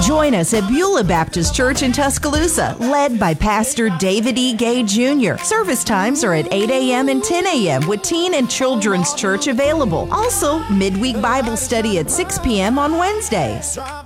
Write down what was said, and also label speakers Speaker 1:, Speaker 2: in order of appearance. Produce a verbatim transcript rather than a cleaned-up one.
Speaker 1: Join us at Beulah Baptist Church in Tuscaloosa, led by Pastor David E. Gay Junior Service times are at eight a.m. and ten a.m. with teen and children's church available. Also, midweek Bible study at six p.m. on Wednesdays.